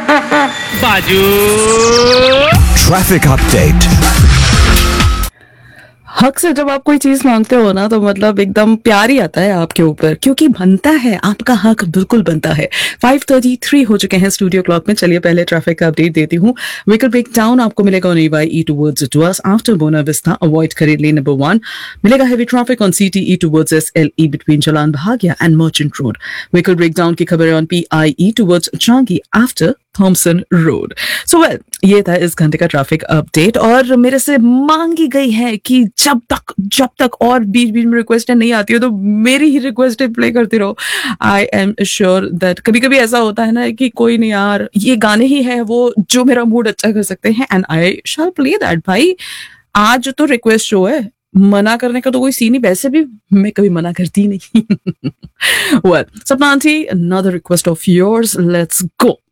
बाजू Traffic update. हक से जब आप कोई चीज मांगते हो ना तो मतलब एकदम प्यार ही आता है आपके ऊपर, क्योंकि बनता है, आपका हक बिल्कुल बनता है। 5:33 हो चुके हैं स्टूडियो क्लॉक में। चलिए पहले ट्रैफिक का अपडेट देती हूँ। व्हीकल ब्रेक डाउन आपको मिलेगा on E towards doors after बोना विस्टा, अवॉइड करें लेन नंबर 1। मिलेगा heavy traffic on CTE towards SLE between Jalan Bhagya and merchant road. Vehicle break down की खबर है on PIE towards Changi after Thompson road. So well, ये था इस घंटे का ट्रैफिक अपडेट। और मेरे से मांगी गई है कि जब तक और बीच बीच में रिक्वेस्ट नहीं आती हो तो मेरी ही रिक्वेस्ट प्ले करते रहो। आई एम श्योर दैट कभी कभी ऐसा होता है ना कि कोई नहीं यार, ये गाने ही है वो जो मेरा मूड अच्छा कर सकते हैं, and I shell play that. भाई आज तो रिक्वेस्ट शो है, मना करने का तो कोई सीन ही, वैसे भी मैं कभी मना करती नहीं। Well, Sapna auntie, another request of yours. Let's go.